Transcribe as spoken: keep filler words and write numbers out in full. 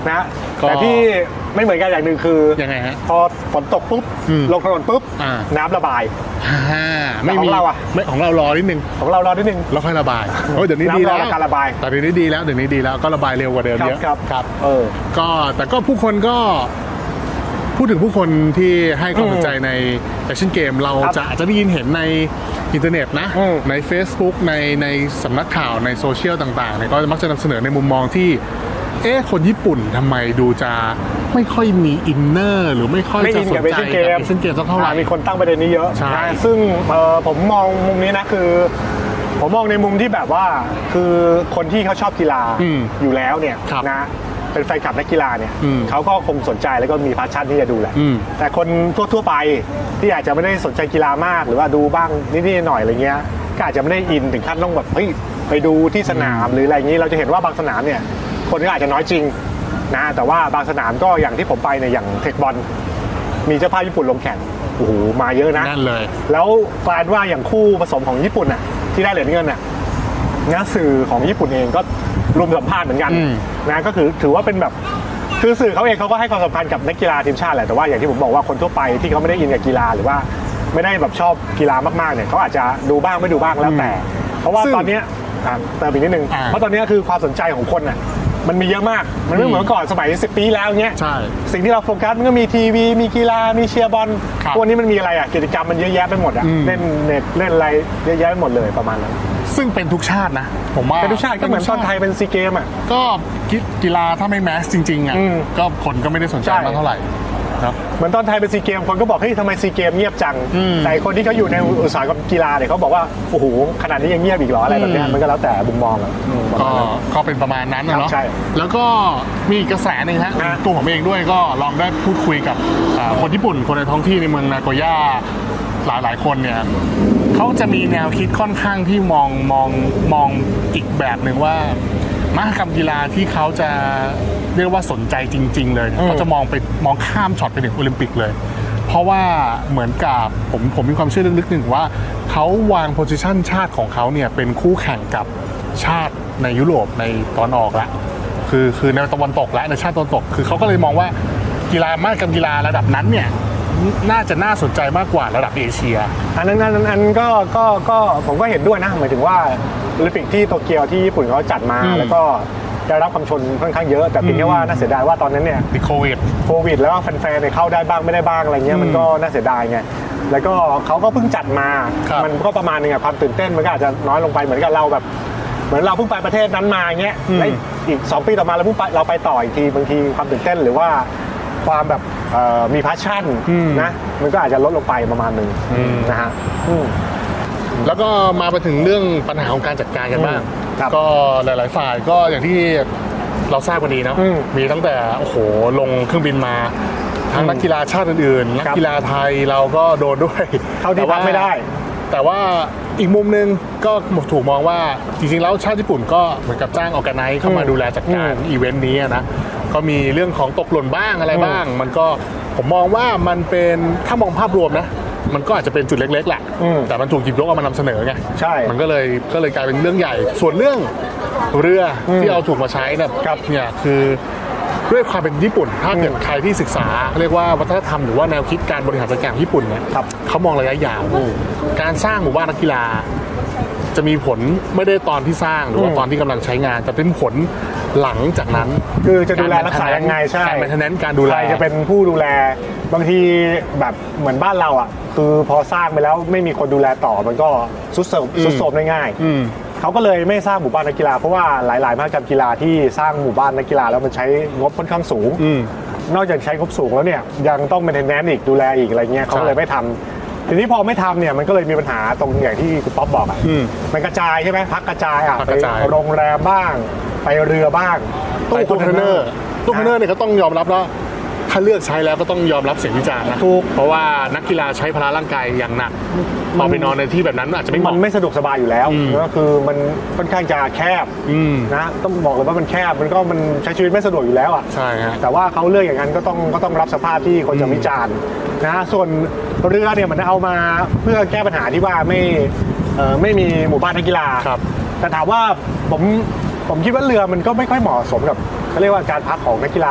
นะแต่ที่ไม่เหมือนกันอย่างหนึ่งคือยังไงฮะพอฝนตกปุ๊บลงถนนปุ๊บน้ำระบายไม่มีของเราอ่ะไม่ของเรารอนิดนึงของเรารอนิดนึงแล้วค่อยระบายโอ้เดี๋ยวนี้ดีแล้วการระบายแต่เดี๋ยวนี้ดีแล้วเดี๋ยวนี้ดีแล้วก็ระบายเร็วกว่าเดิมเยอะครับครับเออก็แต่ก็ผู้คนก็พูดถึงผู้คนที่ให้ความสนใจในแอคชั่นเกมเราจะอาจจะได้ยินเห็นในอินเทอร์เน็ตนะใน Facebook ในในสำนักข่าวในโซเชียลต่างๆเนี่ยก็มักจะนำเสนอในมุมมองที่เอ๊ะคนญี่ปุ่นทำไมดูจะไม่ค่อยมีอินเนอร์หรือไม่ค่อยจะสนใจกับแอคชั่นเกมสักเท่าไหร่มีคนตั้งประเด็นนี้เยอะซึ่งผมมองมุมนี้นะคือผมมองในมุมที่แบบว่าคือคนที่เขาชอบกีฬาอยู่แล้วเนี่ยนะเป็นแฟนคลับนักกีฬาเนี่ยเขาก็คงสนใจแล้วก็มีพาชั่นที่จะดูแหละแต่คนทั่วๆไปที่อาจจะไม่ได้สนใจกีฬามากหรือว่าดูบ้างนิดๆหน่อยอะไรเงี้ยก็อาจจะไม่ได้อินถึงขั้นต้องแบบเฮ้ยไปดูที่สนามหรืออะไรอย่างนี้เราจะเห็นว่าบางสนามเนี่ยคนก็อาจจะน้อยจริงนะแต่ว่าบางสนามก็อย่างที่ผมไปเนี่ยอย่างเทคบอลมีเจ้าภาพญี่ปุ่นลงแข่งโอ้โหมาเยอะนะนั่นเลยแล้วกลายว่าอย่างคู่ผสมของญี่ปุ่นน่ะที่ได้เหรียญเงินน่ะนักสื่อของญี่ปุ่นเองก็รวมสัมภาษณ์เหมือนกันนะก็คือถือว่าเป็นแบบคือสื่อเขาเองเขาก็ให้ความสำคัญกับนักกีฬาทีมชาติแหละแต่ว่าอย่างที่ผมบอกว่าคนทั่วไปที่เขาไม่ได้อินกับกีฬาหรือว่าไม่ได้แบบชอบกีฬามากๆเนี่ยเขาอาจจะดูบ้างไม่ดูบ้างแล้วแต่เพราะว่าตอนนี้เติมอีกนิดนึงเพราะตอนนี้คือความสนใจของคนน่ะมันมีเยอะมากมันไม่เหมือนก่อนสมัยสิบปีแล้วเงี้ยสิ่งที่เราโฟกัสมันก็มีทีวีมีกีฬามีเชียร์บอลพวกนี้มันมีอะไรอ่ะกิจกรรมมันเยอะแยะไปหมดอ่ะเล่นเน็ตเล่นอะไรเยอะแยะไปหมดเลยประมาณนั้นซึ่งเป็นทุกชาตินะผมว่าเป็นทุกชาติก็เหมือนตอนไทยเป็นซีเกมอ่ะก็กีฬาถ้าไม่แมสจริงๆอ่ะก็คนก็ไม่ได้สนใจมากเท่าไหร่ครับเหมือนตอนไทยเป็นซีเกมคนก็บอกเฮ้ยทำไมซีเกมเงียบจังแต่คนที่เขาอยู่ในอุตสาหกรรมกีฬาเนี่ยเขาบอกว่าโอ้โหขนาดนี้ยังเงียบอีกเหรออะไรแบบนี้มันก็แล้วแต่มุมมองอ่ะก็ก็เป็นประมาณนั้นนะเนาะแล้วก็มีกระแสหนึ่งฮะตัวผมเองด้วยก็ลองได้พูดคุยกับคนญี่ปุ่นคนในท้องที่ในเมืองนาโกย่าหลายๆคนเนี่ยเขาจะมีแนวคิดค่อนข้างที่มองมองมองอีกแบบหนึ่งว่ามหกรรมกีฬาที่เขาจะเรียกว่าสนใจจริงๆเลยเขาจะมองไปมองข้ามช็อตไปถึงโอลิมปิกเลยเพราะว่าเหมือนกับผมผมมีความเชื่อลึกๆหนึ่งว่าเขาวางโพสิชันชาติของเขาเนี่ยเป็นคู่แข่งกับชาติในยุโรปในตอนออกละคือคือในตะวันตกและในชาติตะวันตกคือเขาก็เลยมองว่ากีฬามากกับกีฬาระดับนั้นเนี่ยน่าจะน่าสนใจมากกว่าระดับเอเชียอันนั้นอันนั้นก็ก็ก็ผมก็เห็นด้วยนะหมายถึงว่าโอลิมปิกที่โตเกียวที่ญี่ปุ่นเขาจัดมาแล้วก็ได้รับความชนค่อนข้างเยอะแต่เพียงแค่ว่าน่าเสียดายว่าตอนนั้นเนี่ยติดโควิดโควิดแล้วแฟนๆเนี่ยเข้าได้บ้างไม่ได้บ้างอะไรเงี้ยมันก็น่าเสียดายไงแล้วก็เขาก็เพิ่งจัดมามันก็ประมาณนึงอะความตื่นเต้นมันก็อาจจะน้อยลงไปเหมือนกับเราแบบเหมือนเราเพิ่งไปประเทศนั้นมาเงี้ยแล้วอีกสองปีต่อมาเราเพิ่งไปเราไปต่ออีกทีบางทีความตื่นเต้นหรือว่าความแบบมีพาชั่นนะมันก็อาจจะลดลงไปประมาณนึงนะฮะแล้วก็มาไปถึงเรื่องปัญหาของการจัดการกันบ้างก็หลายๆฝ่ายก็อย่างที่เราทราบกันดีเนาะมีตั้งแต่โอ้โหลงเครื่องบินมาทั้งนักกีฬาชาติอื่นๆนักกีฬาไทยเราก็โดนด้วยเท่าที่พักไม่ได้แต่ว่าอีกมุมนึงก็ถูกมองว่าจริงๆแล้วชาติญี่ปุ่นก็เหมือนกับจ้างออร์แกไนซ์เข้ามาดูแลจัดการอีเวนต์นี้นะก็มีเรื่องของตกหล่นบ้างอะไรบ้างมันก็ผมมองว่ามันเป็นถ้ามองภาพรวมนะมันก็อาจจะเป็นจุดเล็กๆแหละแต่มันถูกหยิบยกเอามานำเสนอไงใช่มันก็เลยก็เลยกลายเป็นเรื่องใหญ่ส่วนเรื่องเรือที่เอาถูกมาใช้เนี่ยเนี่ยคือด้วยความเป็นญี่ปุ่นถ้าเกิดใครที่ศึกษาเรียกว่าวัฒนธรรมหรือว่าแนวคิดการบริหารจัดการญี่ปุ่นเนี่ยเขามองระยะยาวการสร้างหมู่บ้านนักกีฬาจะมีผลไม่ได้ตอนที่สร้างหรือว่าตอนที่กำลังใช้งานแต่เป็นผลหลังจากนั้นคือจะดูแลรักษายังไงใช่การแมนเทนแนนซ์การดูแลใครจะเป็นผู้ดูแลบางทีแบบเหมือนบ้านเราอ่ะคือพอสร้างไปแล้วไม่มีคนดูแลต่อมันก็ซุดโทรมซุดโทรมได้ง่ายเขาก็เลยไม่สร้างหมู่บ้านนักกีฬาเพราะว่าหลายๆมหกรรมกีฬาที่สร้างหมู่บ้านนักกีฬาแล้วมันใช้งบค่อนข้างสูงนอกจากใช้งบสูงแล้วเนี่ยยังต้องแมนเทนแนนซ์อีกดูแลอีกอะไรเงี้ยเขาเลยไม่ทำทีนี้พอไม่ทำเนี่ยมันก็เลยมีปัญหาตรงอย่างที่คุณป๊อปบอกอ่ะมันกระจายใช่ไหมพักกระจายอ่ะไปโรงแรมบ้างไปเรือบ้างตู้คอนเทนเนอร์ตู้คอนเทนเนอร์เนี่ยก็ต้องยอมรับแล้วถ้าเลือกใช้แล้วก็ต้องยอมรับเสียงวิจารณ์นะเพราะว่านักกีฬาใช้พละร่างกายอย่างหนักพอไปนอนในที่แบบนั้นอาจจะไม่เหมาะมันไม่สะดวกสบายอยู่แล้วก็คือมันค่อนข้างจะแคบนะต้องบอกเลยว่ามันแคบมันก็มันใช้ชีวิตไม่สะดวกอยู่แล้วอ่ะใช่ฮะแต่ว่าเขาเลือกอย่างนั้นก็ต้องก็ต้องรับสภาพที่คนจะวิจารณ์นะส่วนเรือเนี่ยมันเอามาเพื่อแก้ปัญหาที่ว่าไม่ไม่มีหมู่บ้านนักกีฬาแต่ถามว่าผมผมคิดว่าเรือมันก็ไม่ค่อยเหมาะสมกับเขาเรียกว่าการพักของนักกีฬา